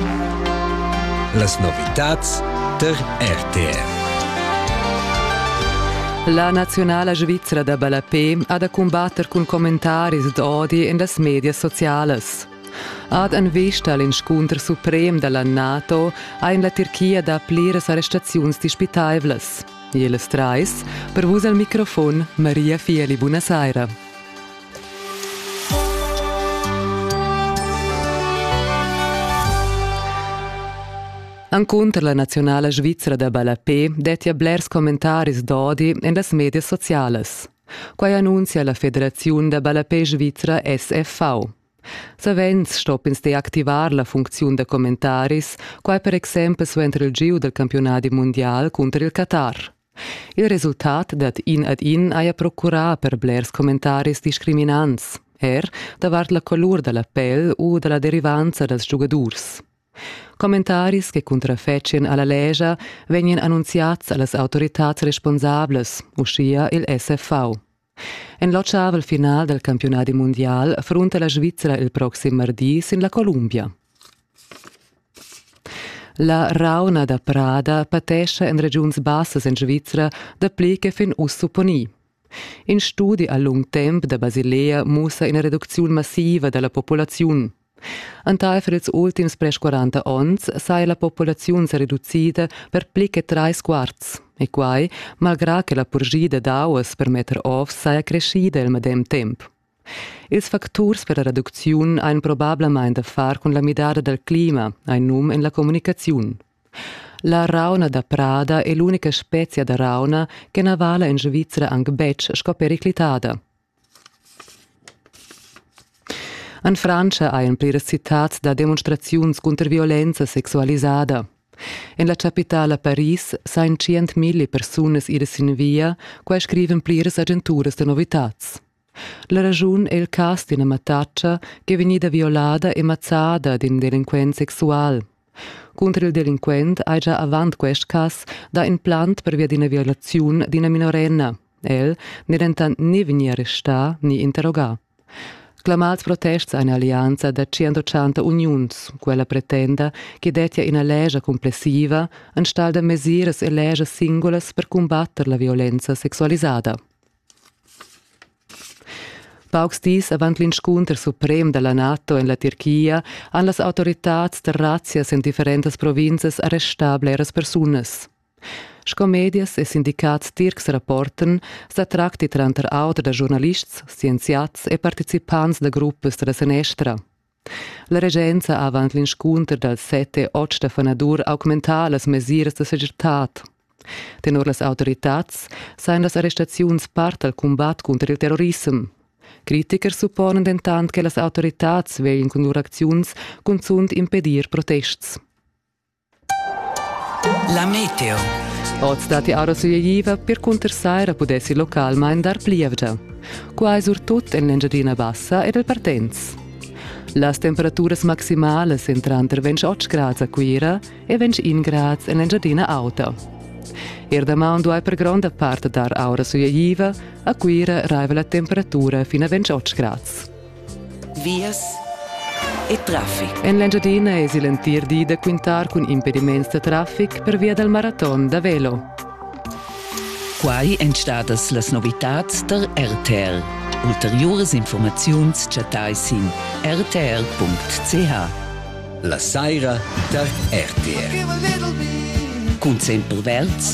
Las novitats der RTR. La nazionala svizzera da Balapé ha da combatter con commentaris d'odi in las medias sociales. Ad en vista l'inscontr suprem della NATO ha in la Turchia da pliras arrestaziuns dispitaivlas. Jeles trais, per vus al microfon, Maria Fieli, buonasera. Anconter la nazionala svizzera da Balapé detia blers commentaris d'odi in las medias sociales. Quai annuncia la Federazione da Balapé Svizzera SFV. Savens stoppins de activar la funzione de commentaris, quai per exempel suenter il giu del campionati mondial contro il Qatar. Il resultat dat in ad in aia procurà per blers commentaris discriminants, davart la color della pelle o della derivanza dels giugadurs. Commentaris che contrafecien alla legge venien annunziats allas autoritats responsables, uscia il SFV. En l'occiavel final del campionati mondial affronta la Svizzera il proxim mardi sin la Columbia. La rauna da Prada patesce in regions bassas in Svizzera da pliche fin ussuponi. In studi a lung temp da Basilea mussa in reduzione massiva della popolazione. Antai per ils ultims pres 40 ans sai la popolazione riducida per pliche 3/4 e quai, malgrà che la purgida d'auas per metter off sai crescida il medem temp. Ils factors per la reduzione han probabilmente a far con la midada del clima, ein num in la comunicazione. La rauna da Prada è l'unica spezia da rauna che navala in Svizzera anche bec sco periclitada. In Francia hai pliras citats da demonstraziuns contra violenza sexualisada. In la capitala Paris sain 100.000 persunas idas in via, quai scriven pliras agenturas de novitats. La ragiun è il cas d'ina mataccia che venida violada e mazzada d'in delinquent sexual. Contra il delinquent hai già avant quest cas da in plant per via d'ina violaziun d'ina minorenna. El ne rentan ni veni arrestà ni interrogà. Clamals protests a un'allianza da 180 unions, quella pretenda che detia una legge complessiva in stal da mesiras e legge singolas per combattere la violenza sexualisada. Paucs dis avant l'inscontr suprem della NATO in la Turchia han las autoritats de razzias in differentes provinces arrestat bleras persunas. Scomedias e sindicats turcs rapporten sa tracti tranter auter da giornalists, scienziats e participants da gruppes da senestra. La regenza avant l'inscontr dal 7-8 de fanadur augmentà las mesiras de segirtat. Tenor las autoritats sain las arrestaziuns part al combat contra il terrorism. Critiker supponen dentant che las autoritats veglien con lur acziuns consund impedir protests. La meteo. Oz dati ora suieva per contersaira pudessi local ma in dar plievgia. Quai surtut in l'engiadina bassa ed el partenz. Las temperaturas maximales entran ter 28 gradi a Quira e 21 gradi in l'engiadina auta. Erdamand duai per grande parte dar ora suieva, a Quira raiva la temperatura fino a 28 gradi. Vias e traffic. En l'engiadina è silentir di da quintar con impediments de traffic per via del marathon da velo. Quai entstadas las novitats der RTR. Ulteriores informaziuns chatai sin rtr.ch. La saira der RTR. Cun semper verts